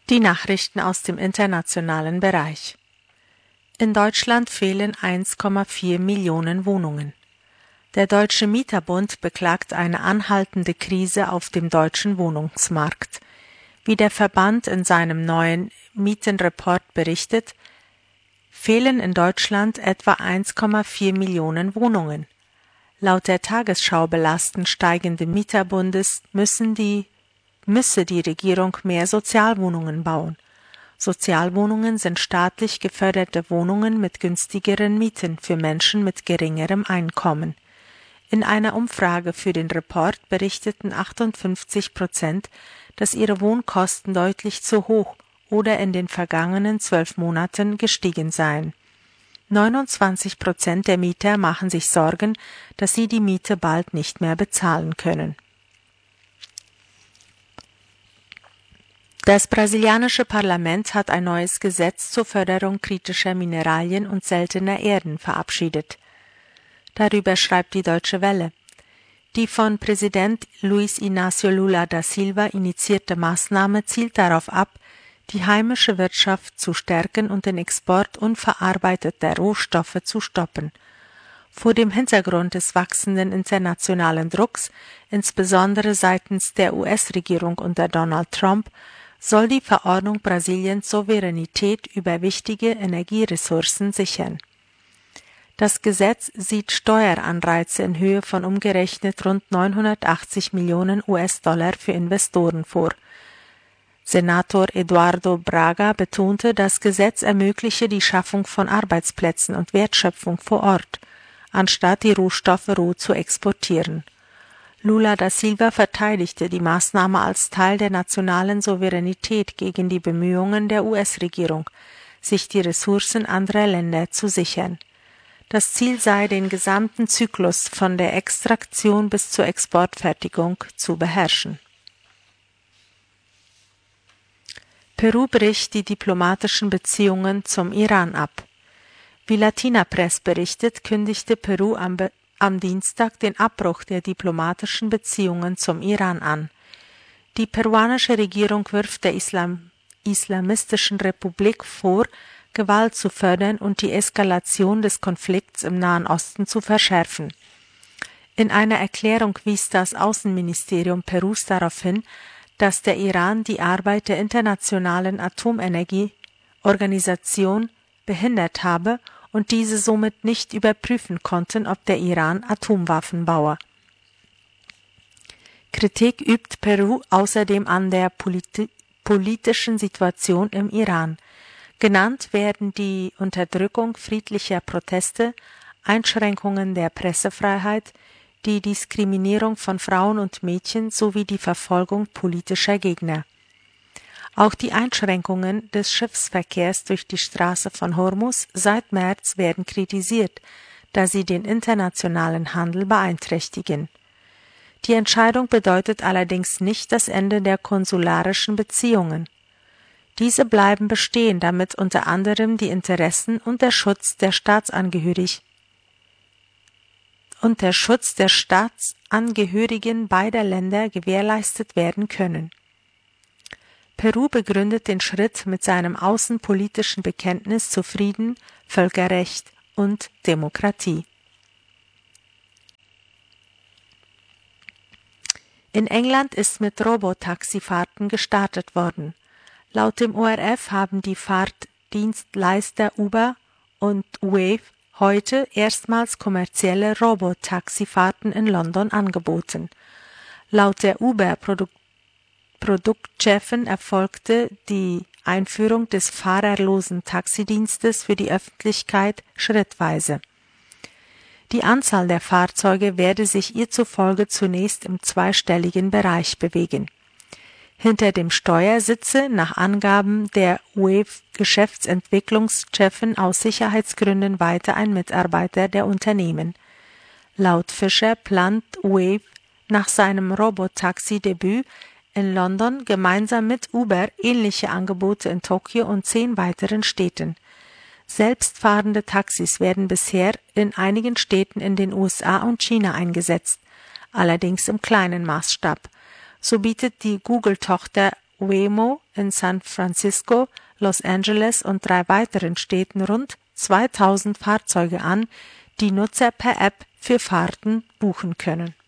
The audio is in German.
Die Nachrichten aus dem internationalen Bereich. In Deutschland fehlen 1,4 Millionen Wohnungen. Der Deutsche Mieterbund beklagt eine anhaltende Krise auf dem deutschen Wohnungsmarkt. Wie der Verband in seinem neuen Mietenreport berichtet, fehlen in Deutschland etwa 1,4 Millionen Wohnungen. Laut der Tagesschau belasten steigende Mieterbundes müsse die Regierung mehr Sozialwohnungen bauen. Sozialwohnungen sind staatlich geförderte Wohnungen mit günstigeren Mieten für Menschen mit geringerem Einkommen. In einer Umfrage für den Report berichteten 58%, dass ihre Wohnkosten deutlich zu hoch oder in den vergangenen 12 Monaten gestiegen seien. 29% der Mieter machen sich Sorgen, dass sie die Miete bald nicht mehr bezahlen können. Das brasilianische Parlament hat ein neues Gesetz zur Förderung kritischer Mineralien und seltener Erden verabschiedet. Darüber schreibt die Deutsche Welle. Die von Präsident Luiz Inácio Lula da Silva initiierte Maßnahme zielt darauf ab, die heimische Wirtschaft zu stärken und den Export unverarbeiteter Rohstoffe zu stoppen. Vor dem Hintergrund des wachsenden internationalen Drucks, insbesondere seitens der US-Regierung unter Donald Trump, soll die Verordnung Brasiliens Souveränität über wichtige Energieressourcen sichern. Das Gesetz sieht Steueranreize in Höhe von umgerechnet rund 980 Millionen US-Dollar für Investoren vor. Senator Eduardo Braga betonte, das Gesetz ermögliche die Schaffung von Arbeitsplätzen und Wertschöpfung vor Ort, anstatt die Rohstoffe roh zu exportieren. Lula da Silva verteidigte die Maßnahme als Teil der nationalen Souveränität gegen die Bemühungen der US-Regierung, sich die Ressourcen anderer Länder zu sichern. Das Ziel sei, den gesamten Zyklus von der Extraktion bis zur Exportfertigung zu beherrschen. Peru bricht die diplomatischen Beziehungen zum Iran ab. Wie Latina Press berichtet, kündigte Peru am Dienstag den Abbruch der diplomatischen Beziehungen zum Iran an. Die peruanische Regierung wirft der Islamistischen Republik vor, Gewalt zu fördern und die Eskalation des Konflikts im Nahen Osten zu verschärfen. In einer Erklärung wies das Außenministerium Perus darauf hin, dass der Iran die Arbeit der Internationalen Atomenergieorganisation behindert habe und diese somit nicht überprüfen konnten, ob der Iran Atomwaffen baue. Kritik übt Peru außerdem an der politischen Situation im Iran. Genannt werden die Unterdrückung friedlicher Proteste, Einschränkungen der Pressefreiheit, die Diskriminierung von Frauen und Mädchen sowie die Verfolgung politischer Gegner. Auch die Einschränkungen des Schiffsverkehrs durch die Straße von Hormuz seit März werden kritisiert, da sie den internationalen Handel beeinträchtigen. Die Entscheidung bedeutet allerdings nicht das Ende der konsularischen Beziehungen. Diese bleiben bestehen, damit unter anderem die Interessen und der Schutz der Staatsangehörigen beider Länder gewährleistet werden können. Peru begründet den Schritt mit seinem außenpolitischen Bekenntnis zu Frieden, Völkerrecht und Demokratie. In England ist mit Robotaxifahrten gestartet worden. Laut dem ORF haben die Fahrtdienstleister Uber und Wave heute erstmals kommerzielle Robotaxifahrten in London angeboten. Laut der Uber-Produktchefin erfolgte die Einführung des fahrerlosen Taxidienstes für die Öffentlichkeit schrittweise. Die Anzahl der Fahrzeuge werde sich ihr zufolge zunächst im zweistelligen Bereich bewegen. Hinter dem Steuer sitze nach Angaben der Wave-Geschäftsentwicklungschefin aus Sicherheitsgründen weiter ein Mitarbeiter der Unternehmen. Laut Fischer plant Wave nach seinem Robotaxi-Debüt in London gemeinsam mit Uber ähnliche Angebote in Tokio und 10 weiteren Städten. Selbstfahrende Taxis werden bisher in einigen Städten in den USA und China eingesetzt, allerdings im kleinen Maßstab. So bietet die Google-Tochter Waymo in San Francisco, Los Angeles und 3 weiteren Städten rund 2000 Fahrzeuge an, die Nutzer per App für Fahrten buchen können.